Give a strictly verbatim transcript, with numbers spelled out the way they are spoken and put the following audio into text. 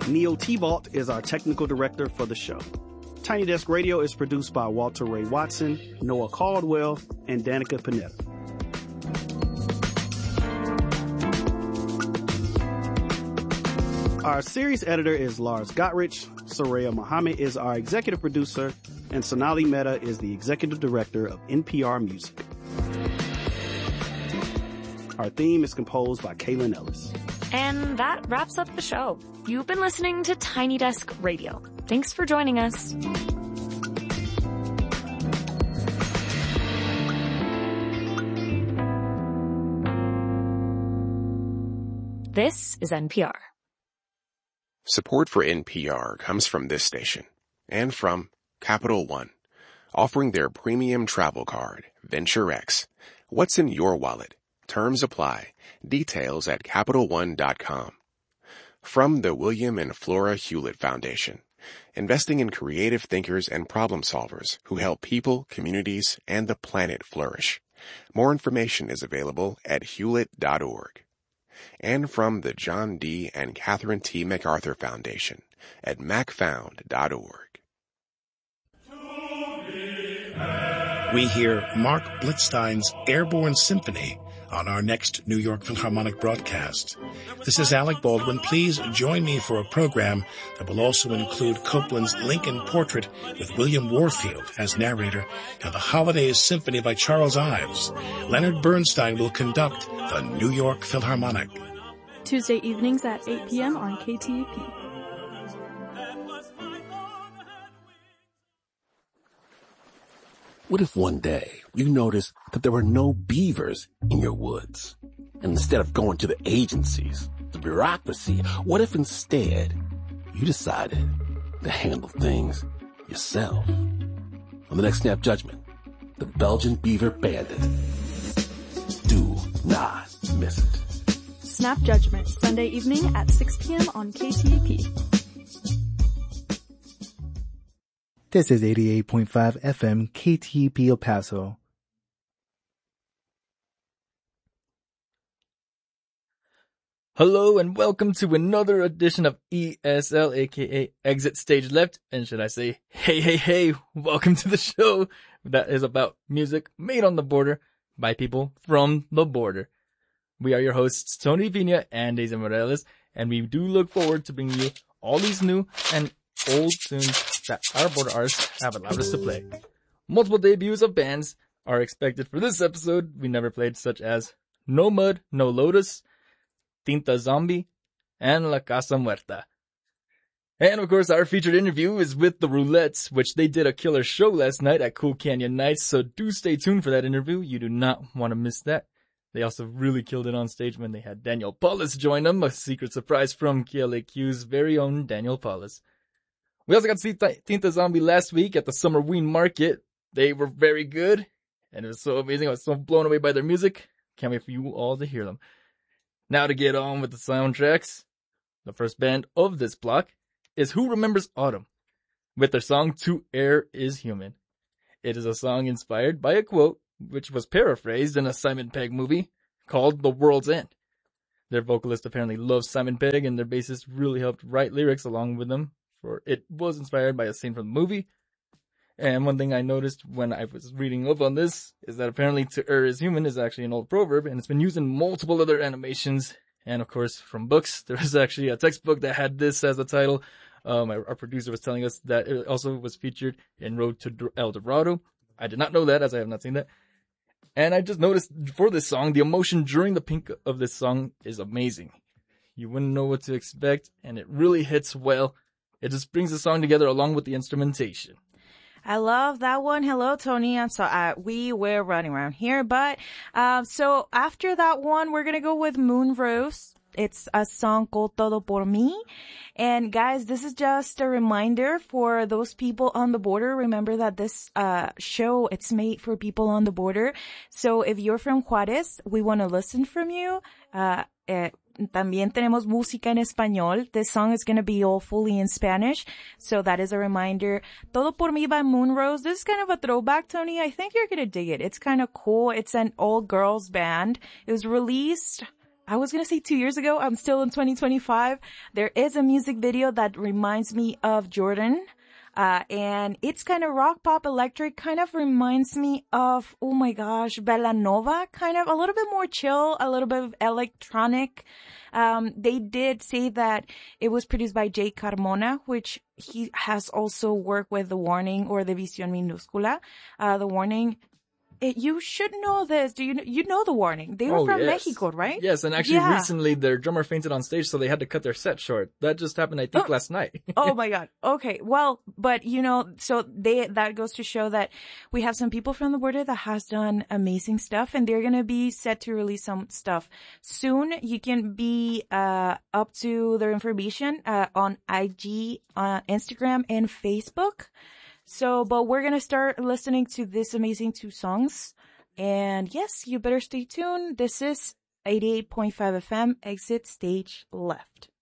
Neil T-Vault is our technical director for the show. Tiny Desk Radio is produced by Walter Ray Watson, Noah Caldwell, and Danica Panetta. Our series editor is Lars Gottrich. Soraya Mohammed is our executive producer, and Sonali Mehta is the executive director of N P R Music. Our theme is composed by Kaylin Ellis. And that wraps up the show. You've been listening to Tiny Desk Radio. Thanks for joining us. This is N P R. Support for N P R comes from this station and from Capital One, offering their premium travel card, Venture X. What's in your wallet? Terms apply. Details at Capital One dot com. From the William and Flora Hewlett Foundation, investing in creative thinkers and problem solvers who help people, communities, and the planet flourish. More information is available at hewlett dot org. And from the John D. and Catherine T. MacArthur Foundation at mac found dot org. We hear Mark Blitzstein's Airborne Symphony on our next New York Philharmonic broadcast. This is Alec Baldwin. Please join me for a program that will also include Copland's Lincoln Portrait with William Warfield as narrator and the Holidays Symphony by Charles Ives. Leonard Bernstein will conduct the New York Philharmonic. Tuesday evenings at eight p.m. on K T E P. What if one day you notice that there were no beavers in your woods? And instead of going to the agencies, the bureaucracy, what if instead you decided to handle things yourself? On the next Snap Judgment, the Belgian Beaver Bandit. Do not miss it. Snap Judgment, Sunday evening at six p.m. on K T E P. This is eighty-eight point five F M K T E P El Paso. Hello and welcome to another edition of E S L, aka Exit Stage Left, and should I say, hey, hey, hey, welcome to the show that is about music made on the border by people from the border. We are your hosts, Tony Vina and Daisy Morales, and we do look forward to bringing you all these new and old tunes that our border artists have allowed us to play. Multiple debuts of bands are expected for this episode we never played, such as No Mud, No Lotus, Tinta Zombie, and La Casa Muerta. And of course, our featured interview is with the Roulettes, which they did a killer show last night at Cool Canyon Nights, so do stay tuned for that interview. You do not want to miss that. They also really killed it on stage when they had Daniel Paulus join them, a secret surprise from K L A Q's very own Daniel Paulus. We also got to see Tinta Zombie last week at the Summer Ween Market. They were very good, and it was so amazing. I was so blown away by their music. Can't wait for you all to hear them. Now to get on with the soundtracks. The first band of this block is Who Remembers Autumn, with their song To Err Is Human. It is a song inspired by a quote, which was paraphrased in a Simon Pegg movie called The World's End. Their vocalist apparently loves Simon Pegg, and their bassist really helped write lyrics along with them, for it was inspired by a scene from the movie. And one thing I noticed when I was reading up on this is that apparently To Err Is Human is actually an old proverb, and it's been used in multiple other animations. And of course, from books, there was actually a textbook that had this as the title. Um, our, our producer was telling us that it also was featured in Road to El Dorado. I did not know that, as I have not seen that. And I just noticed for this song, the emotion during the pink of this song is amazing. You wouldn't know what to expect, and it really hits well. It just brings the song together along with the instrumentation. I love that one. Hello, Tony. I'm so, uh, we were running around here, but, uh, so after that one, we're gonna go with Moon Rose. It's a song called Todo Por Mí. And guys, this is just a reminder for those people on the border. Remember that this, uh, show, it's made for people on the border. So if you're from Juárez, we want to listen from you. Uh, eh, También tenemos música en español. This song is going to be all fully in Spanish. So that is a reminder. Todo Por Mí by Moon Rose. This is kind of a throwback, Tony. I think you're going to dig it. It's kind of cool. It's an all-girls band. It was released I was going to say two years ago. I'm still in twenty twenty-five. There is a music video that reminds me of Jordan. Uh, and it's kind of rock, pop, electric, kind of reminds me of, oh my gosh, Bella Nova, kind of a little bit more chill, a little bit of electronic. Um, they did say that it was produced by Jay Carmona, which he has also worked with The Warning or the Visión Minúscula. Uh, The Warning. It, you should know this. Do you know, you know The Warning? They were oh, from yes. Mexico, right? Yes, and actually yeah. recently their drummer fainted on stage, so they had to cut their set short. That just happened, I think, oh. last night. Oh my God. Okay. Well, but you know, so they, that goes to show that we have some people from the border that has done amazing stuff, and they're going to be set to release some stuff soon. You can be, uh, up to their information, uh, on I G, uh, Instagram and Facebook. So, but we're going to start listening to this amazing two songs. And yes, you better stay tuned. This is eighty-eight point five F M, Exit Stage Left.